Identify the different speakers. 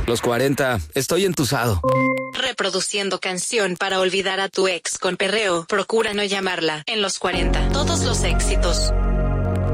Speaker 1: Los 40, estoy entusado.
Speaker 2: Reproduciendo canción para olvidar a tu ex con perreo. Procura no llamarla en los 40. Todos los éxitos.